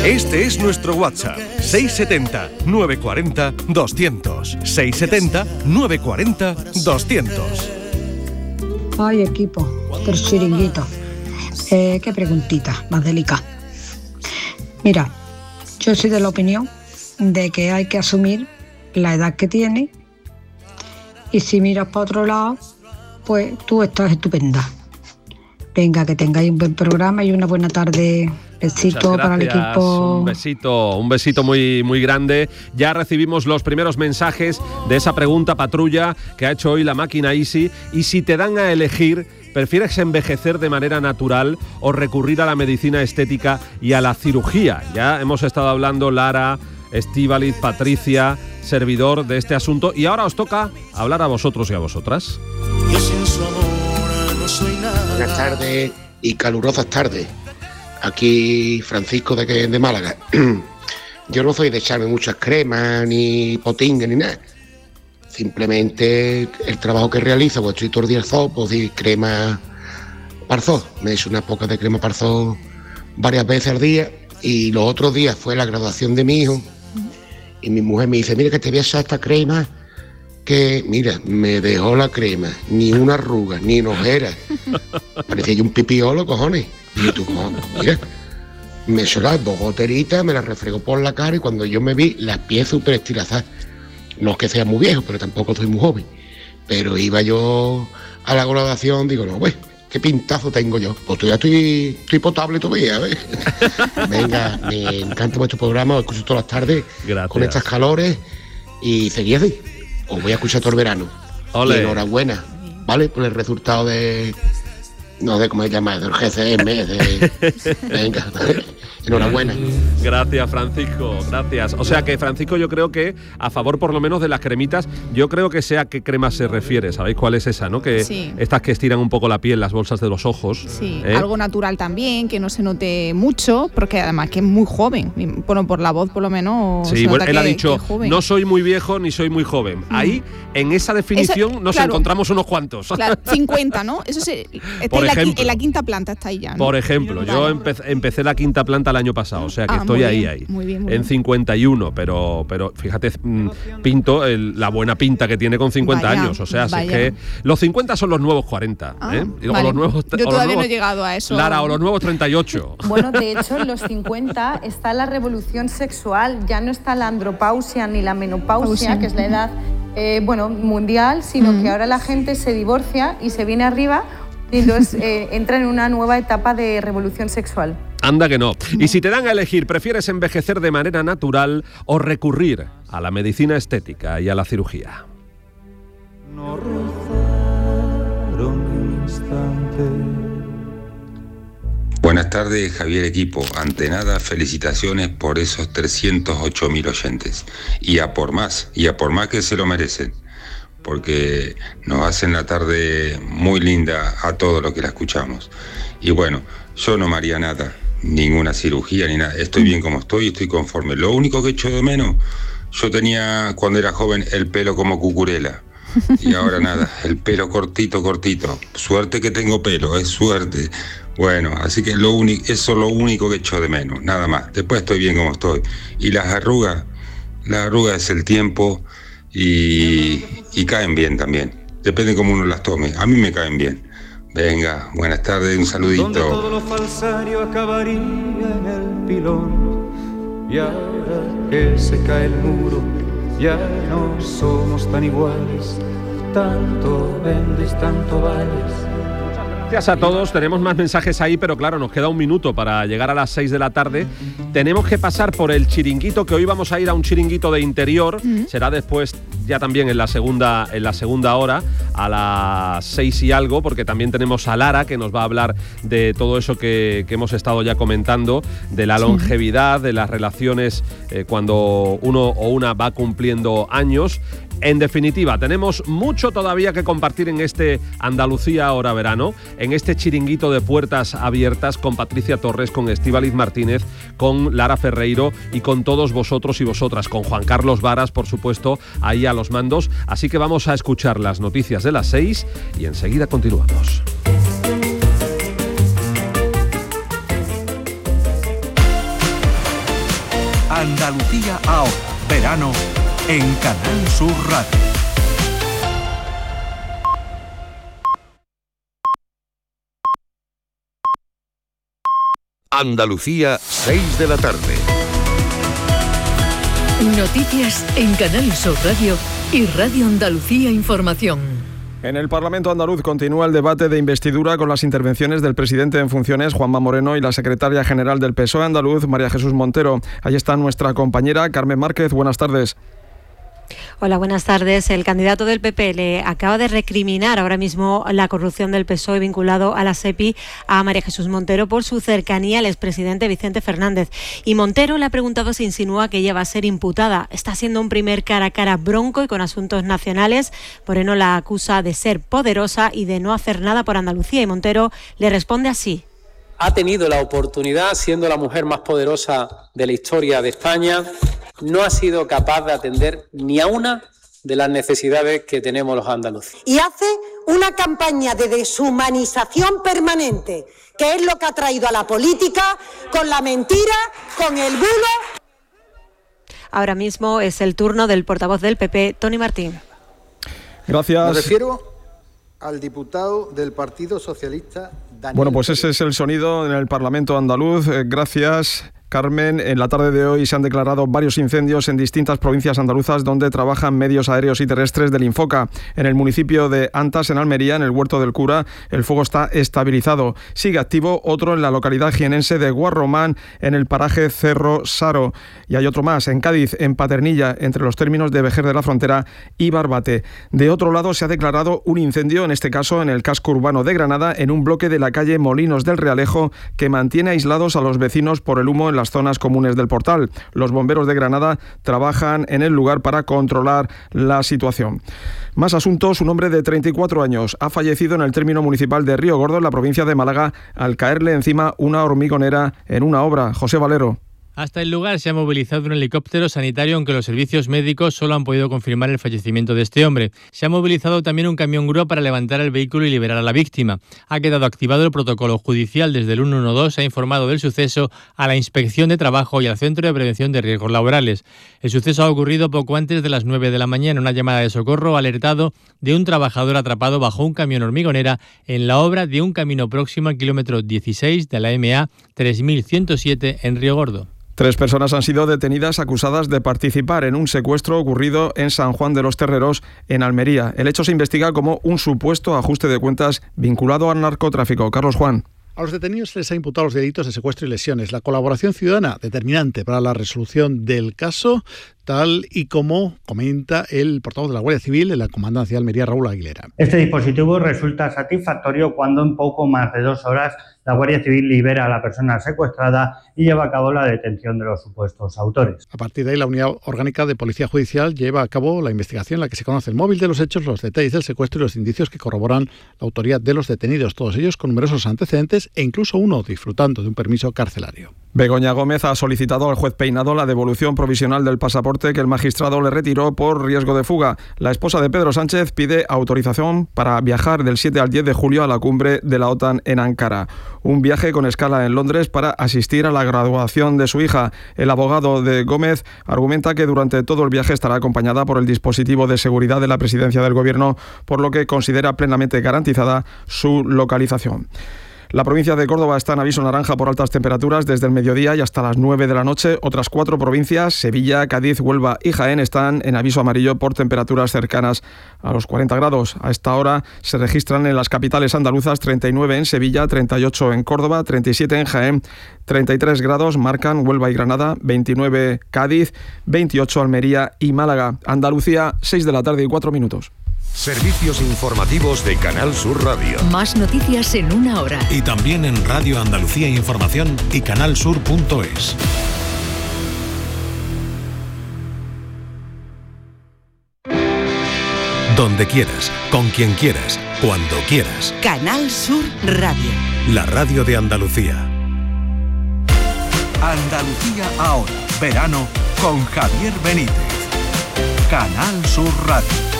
Este es nuestro WhatsApp, 670 940 200. 670 940 200. Ay, equipo del chiringuito. Qué preguntita más delicada. Mira, yo soy de la opinión de que hay que asumir la edad que tiene, y si miras para otro lado, pues tú estás estupenda. Venga, que tengáis un buen programa y una buena tarde. Besito para el equipo. Un besito muy, muy grande. Ya recibimos los primeros mensajes de esa pregunta patrulla que ha hecho hoy la máquina Easy. Y si te dan a elegir, ¿prefieres envejecer de manera natural o recurrir a la medicina estética y a la cirugía? Ya hemos estado hablando, Lara, Estíbaliz, Patricia, servidor, de este asunto, y ahora os toca hablar a vosotros y a vosotras. Yo sin su amor no soy nada. Buenas tardes y calurosas tardes. Aquí Francisco de Málaga. Yo no soy de echarme muchas cremas, ni potingues, ni nada. Simplemente el trabajo que realizo, pues estoy todo el día al sol, pues di crema Parzó. Me he hecho unas pocas de crema Parzó varias veces al día, y los otros días fue la graduación de mi hijo, y mi mujer me dice, mira que te voy a echar esta crema, que mira, me dejó la crema, ni una arruga, ni en ojeras. Parecía yo un pipiolo, cojones. Y tú, mira, me echó las 2 goteritas, me las refregó por la cara, y cuando yo me vi, las pies súper estirazadas. No es que sea muy viejo, pero tampoco soy muy joven. Pero iba yo a la graduación, digo, no, pues, qué pintazo tengo yo. Pues ya estoy potable todavía, ¿ves? Venga, me encanta vuestro programa, os escucho todas las tardes. Gracias. Con estas calores, y seguí así. Os voy a escuchar todo el verano. Ole. Y enhorabuena, ¿vale? Por el resultado de... No sé cómo se llama, del GCM, venga, enhorabuena. Gracias, Francisco, gracias. O sea que, Francisco, yo creo que a favor por lo menos de las cremitas, yo creo que sé a qué crema se refiere. ¿Sabéis cuál es esa, no? Que sí. Estas que estiran un poco la piel, las bolsas de los ojos. Sí, algo natural también, que no se note mucho, porque además que es muy joven. Bueno, por la voz por lo menos. Sí, bueno, él ha dicho, no soy muy viejo ni soy muy joven. Ahí, en esa definición, nos encontramos unos cuantos. Claro, 50, ¿no? Eso se... En la quinta planta está ahí ya, ¿no? Por ejemplo, yo empecé la quinta planta el año pasado, o sea que estoy ahí. Muy bien, en 51, pero fíjate, pinto la buena pinta que tiene con 50 años. O sea, así es que los 50 son los nuevos 40. Vale. Los nuevos, yo todavía no he llegado a eso. Lara, o los nuevos 38. Bueno, de hecho, en los 50 está la revolución sexual, ya no está la andropausia ni la menopausia, que es la edad mundial, sino que ahora la gente se divorcia y se viene arriba. Y entonces entra en una nueva etapa de revolución sexual. Anda que no. Y si te dan a elegir, ¿prefieres envejecer de manera natural o recurrir a la medicina estética y a la cirugía? No rozaron un instante. Buenas tardes, Javier equipo. Ante nada, felicitaciones por esos 308.000 oyentes. Y a por más que se lo merecen. Porque nos hacen la tarde muy linda a todos los que la escuchamos. Y bueno, yo no me haría nada, ninguna cirugía ni nada. Estoy bien como estoy conforme. Lo único que echo de menos, yo tenía cuando era joven el pelo como cucurela. Y ahora nada, el pelo cortito. Suerte que tengo pelo, es suerte. Bueno, así que eso es lo único que echo de menos, nada más. Después estoy bien como estoy. Y las arrugas es el tiempo. Y caen bien también, depende cómo uno las tome. A mí me caen bien. Venga, buenas tardes, un saludito. Donde todo lo falsario acabaría en el pilón. Y ahora que se cae el muro, ya no somos tan iguales. Tanto vendes, tanto vales. Gracias a todos, tenemos más mensajes ahí, pero claro, nos queda un minuto para llegar a las 6 de la tarde. Tenemos que pasar por el chiringuito, que hoy vamos a ir a un chiringuito de interior. Será después, ya también en la segunda hora, a las 6 y algo, porque también tenemos a Lara, que nos va a hablar de todo eso que hemos estado ya comentando, de la longevidad, de las relaciones cuando uno o una va cumpliendo años. En definitiva, tenemos mucho todavía que compartir en este Andalucía Ahora Verano, en este chiringuito de puertas abiertas con Patricia Torres, con Estíbaliz Martínez, con Lara Ferreiro y con todos vosotros y vosotras, con Juan Carlos Varas, por supuesto, ahí a los mandos. Así que vamos a escuchar las noticias de las 6 y enseguida continuamos. Andalucía ahora, verano, en Canal Sur Radio. Andalucía, 6 de la tarde. Noticias en Canal Sur Radio y Radio Andalucía Información. En el Parlamento andaluz continúa el debate de investidura con las intervenciones del presidente en funciones, Juanma Moreno, y la secretaria general del PSOE andaluz, María Jesús Montero. Ahí está nuestra compañera Carmen Márquez. Buenas tardes. Hola, buenas tardes. El candidato del PP le acaba de recriminar ahora mismo la corrupción del PSOE vinculado a la SEPI a María Jesús Montero por su cercanía al expresidente Vicente Fernández. Y Montero le ha preguntado si insinúa que ella va a ser imputada. Está siendo un primer cara a cara bronco y con asuntos nacionales. Moreno la acusa de ser poderosa y de no hacer nada por Andalucía. Y Montero le responde así. Ha tenido la oportunidad, siendo la mujer más poderosa de la historia de España, no ha sido capaz de atender ni a una de las necesidades que tenemos los andaluces. Y hace una campaña de deshumanización permanente, que es lo que ha traído a la política, con la mentira, con el bulo. Ahora mismo es el turno del portavoz del PP, Tony Martín. Gracias. Me refiero al diputado del Partido Socialista, Daniel. Bueno, pues ese es el sonido en el Parlamento andaluz. Gracias, Carmen. En la tarde de hoy se han declarado varios incendios en distintas provincias andaluzas donde trabajan medios aéreos y terrestres del Infoca. En el municipio de Antas, en Almería, en el Huerto del Cura, el fuego está estabilizado. Sigue activo otro en la localidad jienense de Guarromán, en el paraje Cerro Saro. Y hay otro más en Cádiz, en Paternilla, entre los términos de Vejer de la Frontera y Barbate. De otro lado, se ha declarado un incendio, en este caso en el casco urbano de Granada, en un bloque de la calle Molinos del Realejo, que mantiene aislados a los vecinos por el humo en las zonas comunes del Portal. Los bomberos de Granada trabajan en el lugar para controlar la situación. Más asuntos. Un hombre de 34 años ha fallecido en el término municipal de Río Gordo, en la provincia de Málaga, al caerle encima una hormigonera en una obra. José Valero. Hasta el lugar se ha movilizado un helicóptero sanitario, aunque los servicios médicos solo han podido confirmar el fallecimiento de este hombre. Se ha movilizado también un camión grúa para levantar el vehículo y liberar a la víctima. Ha quedado activado el protocolo judicial desde el 112. Se ha informado del suceso a la Inspección de Trabajo y al Centro de Prevención de Riesgos Laborales. El suceso ha ocurrido poco antes de las 9 de la mañana. Una llamada de socorro ha alertado de un trabajador atrapado bajo un camión hormigonera en la obra de un camino próximo al kilómetro 16 de la MA 3107 en Río Gordo. 3 personas han sido detenidas acusadas de participar en un secuestro ocurrido en San Juan de los Terreros, en Almería. El hecho se investiga como un supuesto ajuste de cuentas vinculado al narcotráfico. Carlos Juan. A los detenidos se les ha imputado los delitos de secuestro y lesiones. La colaboración ciudadana, determinante para la resolución del caso, tal y como comenta el portavoz de la Guardia Civil en la Comandancia de Almería, Raúl Aguilera. Este dispositivo resulta satisfactorio cuando en poco más de 2 horas la Guardia Civil libera a la persona secuestrada y lleva a cabo la detención de los supuestos autores. A partir de ahí, la Unidad Orgánica de Policía Judicial lleva a cabo la investigación en la que se conoce el móvil de los hechos, los detalles del secuestro y los indicios que corroboran la autoría de los detenidos, todos ellos con numerosos antecedentes e incluso uno disfrutando de un permiso carcelario. Begoña Gómez ha solicitado al juez Peinado la devolución provisional del pasaporte que el magistrado le retiró por riesgo de fuga. La esposa de Pedro Sánchez pide autorización para viajar del 7 al 10 de julio a la cumbre de la OTAN en Ankara. Un viaje con escala en Londres para asistir a la graduación de su hija. El abogado de Gómez argumenta que durante todo el viaje estará acompañada por el dispositivo de seguridad de la presidencia del gobierno, por lo que considera plenamente garantizada su localización. La provincia de Córdoba está en aviso naranja por altas temperaturas desde el mediodía y hasta las 9 de la noche. Otras 4 provincias, Sevilla, Cádiz, Huelva y Jaén, están en aviso amarillo por temperaturas cercanas a los 40 grados. A esta hora se registran en las capitales andaluzas 39 en Sevilla, 38 en Córdoba, 37 en Jaén, 33 grados marcan Huelva y Granada, 29 Cádiz, 28 Almería y Málaga. Andalucía, 6 de la tarde y 4 minutos. Servicios informativos de Canal Sur Radio. Más noticias en 1 hora. Y también en Radio Andalucía Información y canalsur.es. Donde quieras, con quien quieras, cuando quieras. Canal Sur Radio. La radio de Andalucía. Andalucía ahora, verano, con Javier Benítez. Canal Sur Radio.